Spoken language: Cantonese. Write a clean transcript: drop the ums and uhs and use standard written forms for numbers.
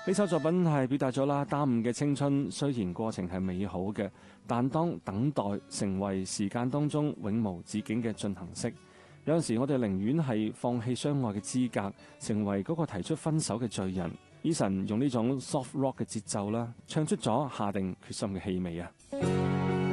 呢首作品係表達咗啦，耽誤嘅青春雖然過程係美好嘅，但當等待成為時間當中永無止境嘅進行式，有陣時我哋寧願係放棄相愛嘅資格，成為嗰個提出分手嘅罪人。Eason 用呢種 soft rock 嘅節奏啦，唱出咗下定決心嘅氣味啊！